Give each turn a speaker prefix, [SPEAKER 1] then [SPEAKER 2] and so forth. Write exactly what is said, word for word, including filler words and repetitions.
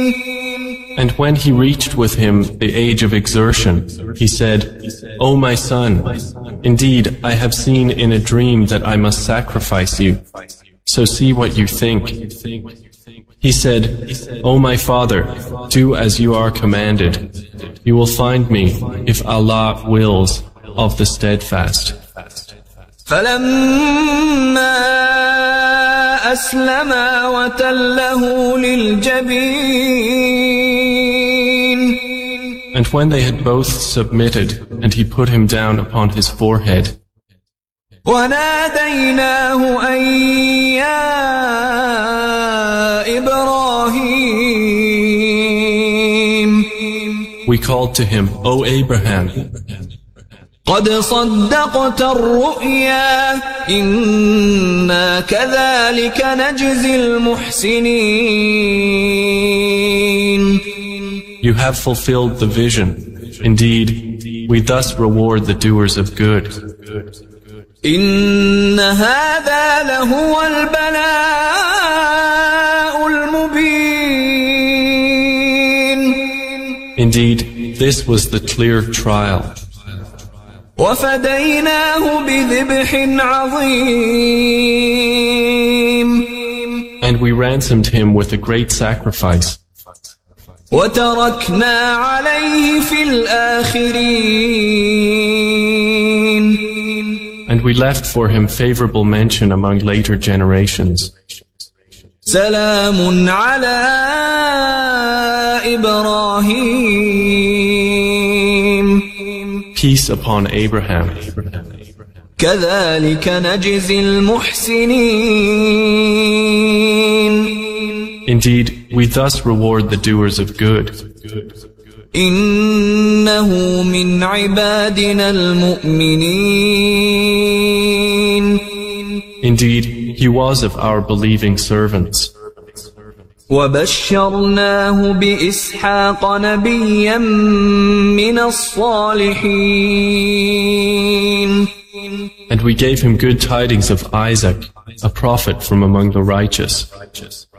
[SPEAKER 1] And when he reached with him the age of exertion, he said, "O my son, indeed I have seen in a dream that I must sacrifice you. So see what you think." He said, "O my father, do as you are commanded. You will find me, if Allah wills, of the steadfast."
[SPEAKER 2] فَلَمَّا أَسْلَمَا وَتَلَّهُ لِلْجَبِينِ.
[SPEAKER 1] And when they had both submitted, and he put him down upon his forehead,
[SPEAKER 2] وَنَادَيْنَاهُ أَن يَا إِبْرَاهِيمُ.
[SPEAKER 1] we called to him, "O Abraham,
[SPEAKER 2] قَدْ صَدَّقْتَ الرُّؤْيَا إِنَّا كَذَلِكَ نَجْزِي الْمُحْسِنِينَ."
[SPEAKER 1] You have fulfilled the vision. Indeed, we thus reward the doers of good.
[SPEAKER 2] إِنَّ هَذَا لَهُوَ الْبَلَاءُ الْمُبِينُ.
[SPEAKER 1] Indeed, this was the clear trial.
[SPEAKER 2] وَفَدَيْنَاهُ بِذِبْحٍ عَظِيمٍ.
[SPEAKER 1] And we ransomed him with a great sacrifice.
[SPEAKER 2] وَتَرَكْنَا عَلَيْهِ فِي الْآخِرِينَ.
[SPEAKER 1] And we left for him favorable mention among later generations.
[SPEAKER 2] سَلَامٌ عَلَى إِبْرَاهِيمَ.
[SPEAKER 1] Peace upon Abraham.
[SPEAKER 2] كَذَلِكَ نَجْزِي الْمُحْسِنِينَ.
[SPEAKER 1] Indeed, we thus reward the doers of good.
[SPEAKER 2] إِنَّهُ مِنْ عِبَادِنَا الْمُؤْمِنِينَ.
[SPEAKER 1] Indeed, he was of our believing servants.
[SPEAKER 2] وَبَشَّرْنَاهُ بِإِسْحَاقَ نَبِيًّا مِنَ الصَّالِحِينَ.
[SPEAKER 1] And we gave him good tidings of Isaac, a prophet from among the righteous.